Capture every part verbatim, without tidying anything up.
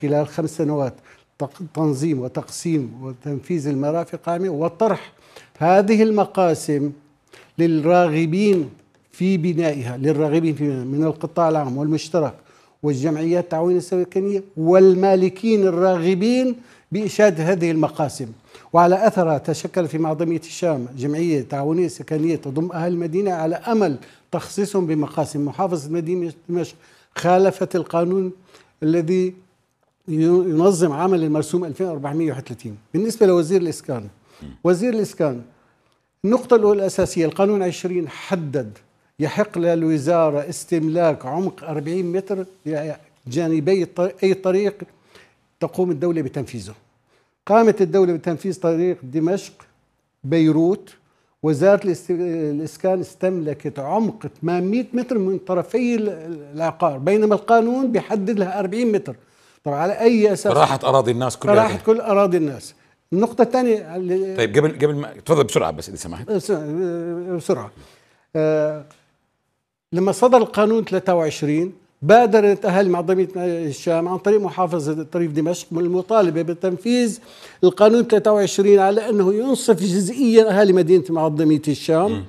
خلال خمس سنوات تنظيم وتقسيم وتنفيذ المرافق العامة وطرح هذه المقاسم للراغبين في بنائها، للراغبين في بنائها من القطاع العام والمشترك والجمعيات التعاونية السكنية والمالكين الراغبين بإنشاد هذه المقاسم. وعلى أثرها تشكل في معظمية الشام جمعية تعاونية سكنية تضم أهل المدينة على أمل تخصيصهم بمقاسم. محافظة مدينة دمشق خالفت القانون الذي ينظم عمل المرسوم ألفين وأربعمئة وواحد وثلاثين. بالنسبة لوزير الإسكان، وزير الإسكان النقطة الأولى الأساسية، القانون عشرين حدد يحق للوزارة استملاك عمق أربعين متر جانبي أي طريق تقوم الدولة بتنفيذه. قامت الدولة بتنفيذ طريق دمشق بيروت، وزارة الإسكان استملكت عمق ثمانمئة متر من طرفي العقار، بينما القانون بيحدد لها أربعين متر. طبعا على أي أساس؟ راحت أراضي الناس كلها، راحت كل أراضي الناس. النقطة الثانية، طيب قبل قبل ما تفضل بسرعة بس إذا سمحت. بسرعة. آه لما صدر القانون ثلاثة وعشرين بادرت أهل معظمية الشام عن طريق محافظة طريف دمشق من المطالبة بتنفيذ القانون ثلاثة وعشرين على أنه ينصف جزئيا أهالي مدينة معظمية الشام.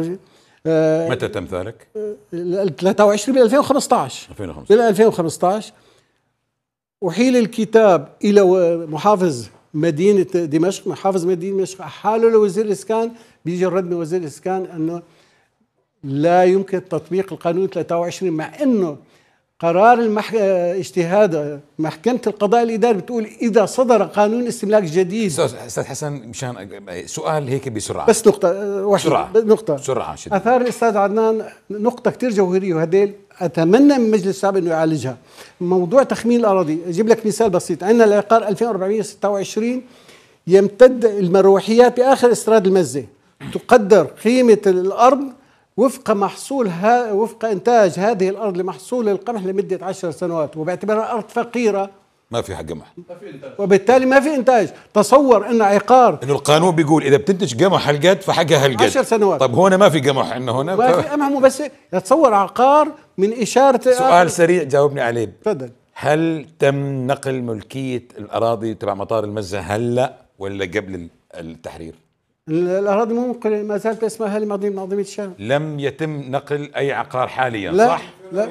آه متى تم ذلك؟ ثلاثة وعشرين ب ألفين وخمسة عشر. ب ألفين وخمسة عشر وحيل الكتاب إلى محافظ مدينة دمشق، محافظ مدينة دمشق حاله لوزير الإسكان، بيجي الرد من وزير الإسكان أنه لا يمكن تطبيق القانون ثلاثة وعشرين، مع أنه قرار المح... اجتهاد محكمة القضاء الإداري بتقول إذا صدر قانون استملاك جديد. أستاذ حسن مشان سؤال هيك بسرعة، بس نقطة واحدة، بسرعة نقطة بسرعة شديد. أثار الأستاذ عدنان نقطة كتير جوهرية، وهديل أتمنى من مجلس الشعب أنه يعالجها. موضوع تخمين الأراضي، أجيب لك مثال بسيط. عندنا العقار ألفين وأربعمئة وستة وعشرين يمتد المروحيات بآخر استراد المزة، تقدر قيمة الأرض وفق محصول ها وفق إنتاج هذه الأرض لمحصول القمح لمدة عشر سنوات، وباعتبارها أرض فقيرة ما في حق قمح، وبالتالي ما في إنتاج. تصور أن عقار، إنه القانون بيقول إذا بتنتج قمح هالقد فحقها هالقد عشر سنوات. طب هون ما في قمح، إنه هون ما في قمح. مو بس تصور عقار من إشارة. سؤال سريع جاوبني عليه. تفضل. هل تم نقل ملكية الأراضي تبع مطار المزة هلا ولا قبل التحرير؟ الأراضي مو ما زالت باسمها أهالي معظمية الشام. لم يتم نقل أي عقار حاليا، لا صح؟ لا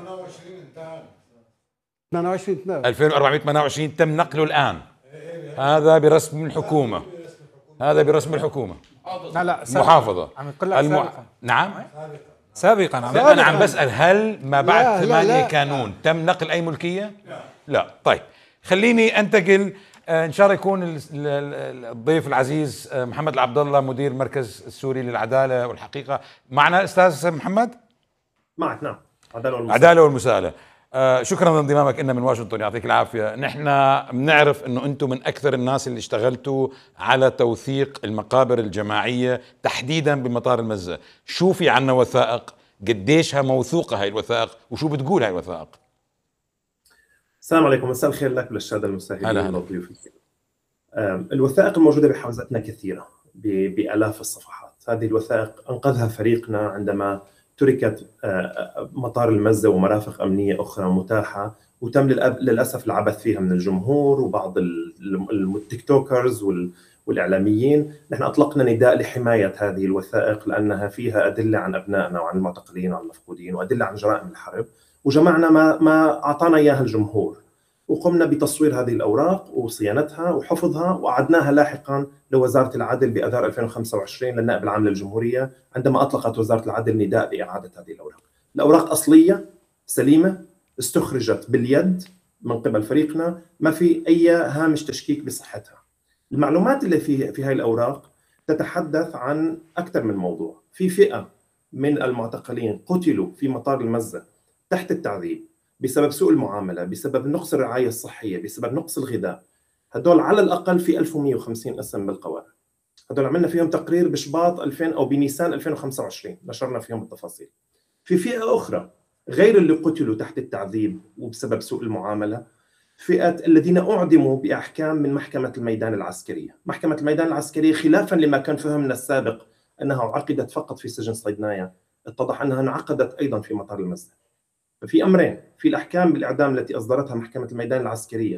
ثمانية وعشرين ألفين وأربعمئة وثمانية وعشرين تم نقله الآن. هذا برسم الحكومة، هذا برسم الحكومة. لا لا محافظة عم تقول لك الم... نعم سابقا. عم لا أنا عم بسأل هل ما بعد لا ثمانية لا لا. كانون تم نقل أي ملكية؟ لا لا. طيب خليني أنتقل ان شاء الله يكون الضيف العزيز محمد العبد الله مدير المركز السوري للعداله والحقيقه معنا. استاذ محمد معك. نعم. عداله والمساءله. عداله والمساءله. آه شكرا لانضمامك لنا من واشنطن، يعطيك العافيه. نحن بنعرف انه انتم من اكثر الناس اللي اشتغلتوا على توثيق المقابر الجماعيه تحديدا بمطار المزه. شو في عنا وثائق؟ قديشها موثوقه هاي الوثائق وشو بتقول هاي الوثائق؟ السلام عليكم، مساء الخير لك وللساده المشاهدين وضيوفك. الوثائق الموجوده بحوزتنا كثيره بالاف الصفحات. هذه الوثائق انقذها فريقنا عندما تركت مطار المزه ومرافق امنيه اخرى متاحه، وتم للاسف العبث فيها من الجمهور وبعض التيك توكرز والاعلاميين. نحن اطلقنا نداء لحمايه هذه الوثائق لانها فيها ادله عن ابنائنا وعن المعتقلين وعن المفقودين وادله عن جرائم الحرب، وجمعنا ما ما اعطانا اياها الجمهور، وقمنا بتصوير هذه الاوراق وصيانتها وحفظها، واعدناها لاحقا لوزاره العدل باذار ألفين وخمسة وعشرين للنائب العام للجمهوريه عندما اطلقت وزاره العدل نداء باعاده هذه الاوراق. الاوراق اصليه سليمه، استخرجت باليد من قبل فريقنا، ما في اي هامش تشكيك بصحتها. المعلومات اللي في في هذه الاوراق تتحدث عن اكثر من موضوع. في فئه من المعتقلين قتلوا في مطار المزه تحت التعذيب بسبب سوء المعامله، بسبب نقص الرعايه الصحيه، بسبب نقص الغذاء. هدول على الاقل في ألف ومئة وخمسين اسم بالقوائم. هدول عملنا فيهم تقرير بشباط ألفين او بنيسان ألفين وخمسة وعشرين، نشرنا فيهم التفاصيل. في فئه اخرى غير اللي قتلوا تحت التعذيب وبسبب سوء المعامله، فئه الذين اعدموا باحكام من محكمه الميدان العسكريه. محكمه الميدان العسكريه خلافا لما كان فهمنا السابق انها عقدت فقط في سجن صيدنايا، اتضح انها انعقدت ايضا في مطار المزه. ففي أمرين، في الأحكام بالإعدام التي أصدرتها محكمة الميدان العسكرية